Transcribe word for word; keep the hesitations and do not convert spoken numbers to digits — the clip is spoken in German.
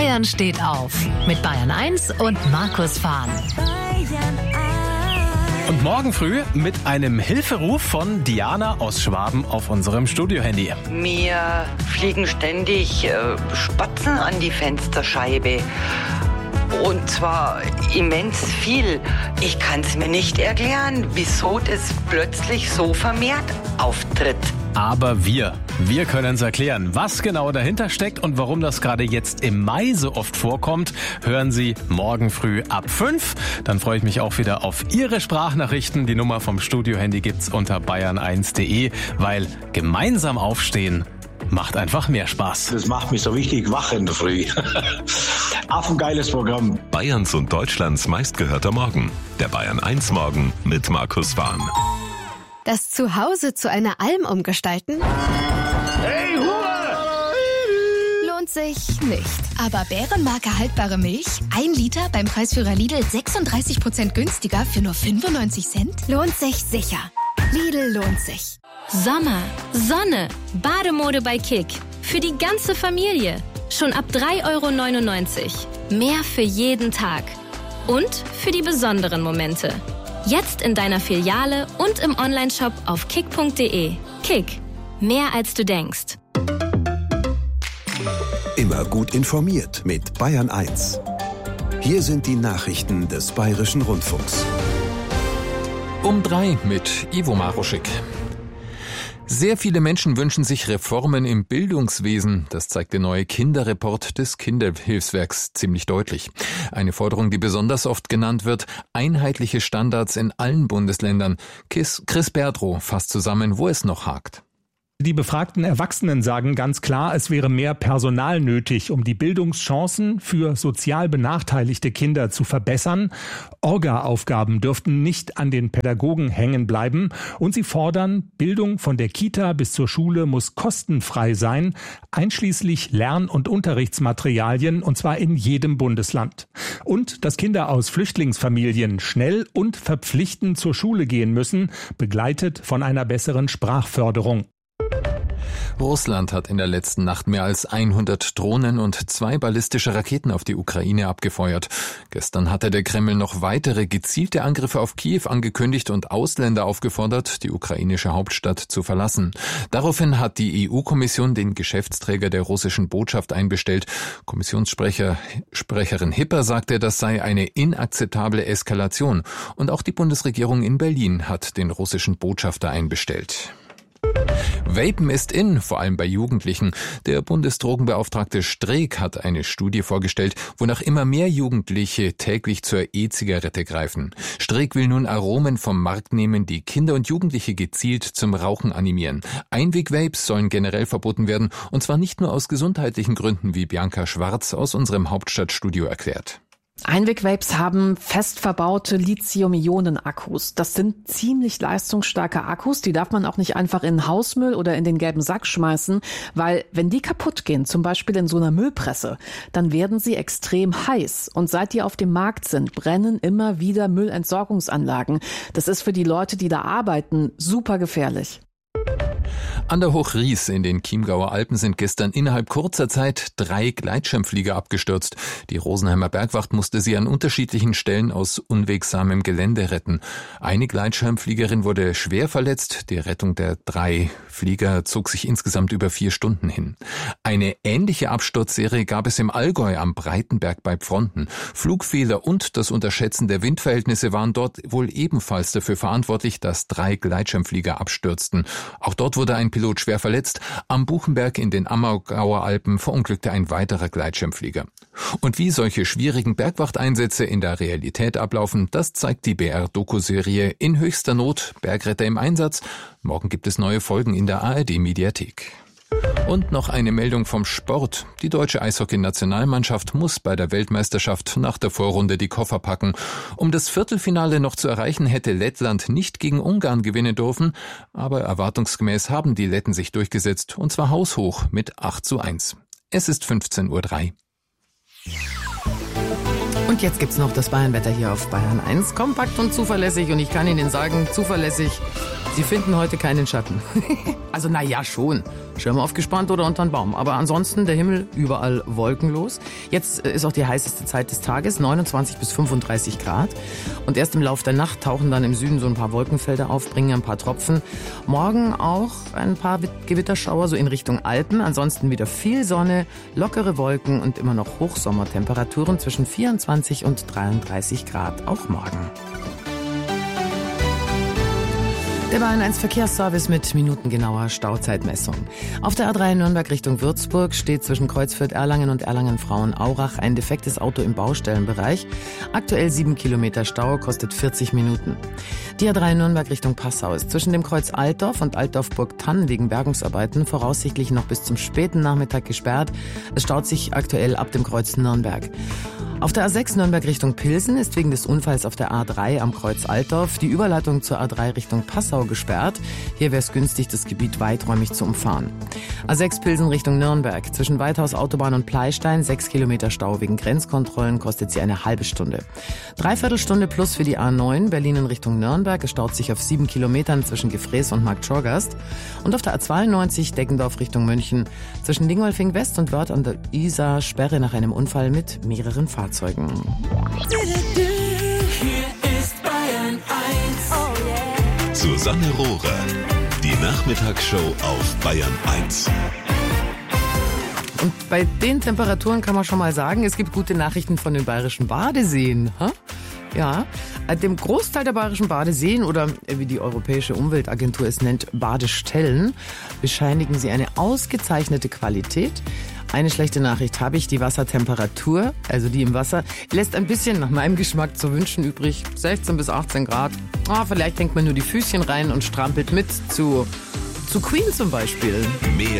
Bayern steht auf mit Bayern eins und Markus Fahn. Und morgen früh mit einem Hilferuf von Diana aus Schwaben auf unserem Studiohandy. Mir fliegen ständig äh, Spatzen an die Fensterscheibe. Und zwar immens viel. Ich kann es mir nicht erklären, wieso das plötzlich so vermehrt auftritt. Aber wir, wir können es erklären. Was genau dahinter steckt und warum das gerade jetzt im Mai so oft vorkommt, hören Sie morgen früh ab fünf. Dann freue ich mich auch wieder auf Ihre Sprachnachrichten. Die Nummer vom Studiohandy gibt's unter bayern eins punkt de, weil gemeinsam aufstehen macht einfach mehr Spaß. Das macht mich so richtig wach in der Früh. Affengeiles Programm. Bayerns und Deutschlands meistgehörter Morgen. Der Bayern eins Morgen mit Markus Fahn. Das Zuhause zu einer Alm umgestalten? Hey, Hua! Lohnt sich nicht. Aber Bärenmarke haltbare Milch? Ein Liter beim Preisführer Lidl sechsunddreißig Prozent günstiger für nur fünfundneunzig Cent? Lohnt sich sicher. Lidl lohnt sich. Sommer, Sonne, Bademode bei Kick. Für die ganze Familie. Schon ab drei Euro neunundneunzig. Mehr für jeden Tag. Und für die besonderen Momente. Jetzt in deiner Filiale und im Onlineshop auf kick punkt de. Kick. Mehr als du denkst. Immer gut informiert mit Bayern eins. Hier sind die Nachrichten des Bayerischen Rundfunks. Um drei mit Ivo Maruschik. Sehr viele Menschen wünschen sich Reformen im Bildungswesen. Das zeigt der neue Kinderreport des Kinderhilfswerks ziemlich deutlich. Eine Forderung, die besonders oft genannt wird: einheitliche Standards in allen Bundesländern. Chris Berdrow fasst zusammen, wo es noch hakt. Die befragten Erwachsenen sagen ganz klar, es wäre mehr Personal nötig, um die Bildungschancen für sozial benachteiligte Kinder zu verbessern. Orga-Aufgaben dürften nicht an den Pädagogen hängen bleiben. Und sie fordern, Bildung von der Kita bis zur Schule muss kostenfrei sein, einschließlich Lern- und Unterrichtsmaterialien, und zwar in jedem Bundesland. Und dass Kinder aus Flüchtlingsfamilien schnell und verpflichtend zur Schule gehen müssen, begleitet von einer besseren Sprachförderung. Russland hat in der letzten Nacht mehr als hundert Drohnen und zwei ballistische Raketen auf die Ukraine abgefeuert. Gestern hatte der Kreml noch weitere gezielte Angriffe auf Kiew angekündigt und Ausländer aufgefordert, die ukrainische Hauptstadt zu verlassen. Daraufhin hat die E U-Kommission den Geschäftsträger der russischen Botschaft einbestellt. Kommissionssprecher, Sprecherin Hipper sagte, das sei eine inakzeptable Eskalation. Und auch die Bundesregierung in Berlin hat den russischen Botschafter einbestellt. Vapen ist in, vor allem bei Jugendlichen. Der Bundesdrogenbeauftragte Streeck hat eine Studie vorgestellt, wonach immer mehr Jugendliche täglich zur E-Zigarette greifen. Streeck will nun Aromen vom Markt nehmen, die Kinder und Jugendliche gezielt zum Rauchen animieren. Einweg-Vapes sollen generell verboten werden, und zwar nicht nur aus gesundheitlichen Gründen, wie Bianca Schwarz aus unserem Hauptstadtstudio erklärt. Einweg-Vapes haben fest verbaute Lithium-Ionen-Akkus. Das sind ziemlich leistungsstarke Akkus, die darf man auch nicht einfach in den Hausmüll oder in den gelben Sack schmeißen, weil wenn die kaputt gehen, zum Beispiel in so einer Müllpresse, dann werden sie extrem heiß. Und seit die auf dem Markt sind, brennen immer wieder Müllentsorgungsanlagen. Das ist für die Leute, die da arbeiten, super gefährlich. An der Hochries in den Chiemgauer Alpen sind gestern innerhalb kurzer Zeit drei Gleitschirmflieger abgestürzt. Die Rosenheimer Bergwacht musste sie an unterschiedlichen Stellen aus unwegsamem Gelände retten. Eine Gleitschirmfliegerin wurde schwer verletzt. Die Rettung der drei Flieger zog sich insgesamt über vier Stunden hin. Eine ähnliche Absturzserie gab es im Allgäu am Breitenberg bei Pfronten. Flugfehler und das Unterschätzen der Windverhältnisse waren dort wohl ebenfalls dafür verantwortlich, dass drei Gleitschirmflieger abstürzten. Auch dort wurde ein Pilot schwer verletzt. Am Buchenberg in den Ammergauer Alpen verunglückte ein weiterer Gleitschirmflieger. Und wie solche schwierigen Bergwachteinsätze in der Realität ablaufen, das zeigt die B R-Doku-Serie In höchster Not, Bergretter im Einsatz. Morgen gibt es neue Folgen in der A R D-Mediathek. Und noch eine Meldung vom Sport. Die deutsche Eishockey-Nationalmannschaft muss bei der Weltmeisterschaft nach der Vorrunde die Koffer packen. Um das Viertelfinale noch zu erreichen, hätte Lettland nicht gegen Ungarn gewinnen dürfen. Aber erwartungsgemäß haben die Letten sich durchgesetzt, und zwar haushoch mit acht zu eins. Es ist fünfzehn Uhr drei. Und jetzt gibt's noch das Bayernwetter hier auf Bayern eins. Kompakt und zuverlässig. Und ich kann Ihnen sagen, zuverlässig, Sie finden heute keinen Schatten. Also na ja, schon. Schirme aufgespannt oder unter den Baum. Aber ansonsten der Himmel überall wolkenlos. Jetzt ist auch die heißeste Zeit des Tages, neunundzwanzig bis fünfunddreißig Grad. Und erst im Lauf der Nacht tauchen dann im Süden so ein paar Wolkenfelder auf, bringen ein paar Tropfen. Morgen auch ein paar Gewitterschauer, so in Richtung Alpen. Ansonsten wieder viel Sonne, lockere Wolken und immer noch Hochsommertemperaturen zwischen vierundzwanzig und dreiunddreißig Grad, auch morgen. Der Bayern eins Verkehrsservice mit minutengenauer Stauzeitmessung. Auf der A drei Nürnberg Richtung Würzburg steht zwischen Kreuzfürth-Erlangen und Erlangen-Frauenaurach ein defektes Auto im Baustellenbereich. Aktuell sieben Kilometer Stau, kostet vierzig Minuten. Die A drei Nürnberg Richtung Passau ist zwischen dem Kreuz Altdorf und Altdorf-Burgtann wegen Bergungsarbeiten voraussichtlich noch bis zum späten Nachmittag gesperrt. Es staut sich aktuell ab dem Kreuz Nürnberg. Auf der A sechs Nürnberg Richtung Pilsen ist wegen des Unfalls auf der A drei am Kreuz Altdorf die Überleitung zur A drei Richtung Passau gesperrt. Hier wäre es günstig, das Gebiet weiträumig zu umfahren. A sechs Pilsen Richtung Nürnberg. Zwischen Weithaus Autobahn und Pleistein sechs Kilometer Stau wegen Grenzkontrollen, kostet sie eine halbe Stunde. Dreiviertelstunde plus für die A neun Berlin in Richtung Nürnberg. Es staut sich auf sieben Kilometern zwischen Gefräß und Markt Schorgast. Und auf der A zweiundneunzig Deggendorf Richtung München zwischen Dingolfing West und Wörth an der Isar Sperre nach einem Unfall mit mehreren Fahrzeugen. Hier ist Bayern eins. Oh yeah. Susanne Rohrer, die Nachmittagsshow auf Bayern eins. Und bei den Temperaturen kann man schon mal sagen, es gibt gute Nachrichten von den bayerischen Badeseen. Ha? Ja, dem Großteil der bayerischen Badeseen oder wie die Europäische Umweltagentur es nennt, Badestellen, bescheinigen sie eine ausgezeichnete Qualität. Eine schlechte Nachricht habe ich, die Wassertemperatur, also die im Wasser, lässt ein bisschen nach meinem Geschmack zu wünschen übrig. sechzehn bis achtzehn Grad. Ah, vielleicht hängt man nur die Füßchen rein und strampelt mit zu, zu Queen zum Beispiel. Mehr